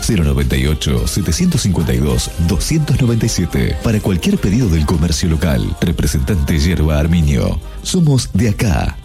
098-752-297. Para cualquier pedido del comercio local. Representante Yerba Arminio. Somos de acá.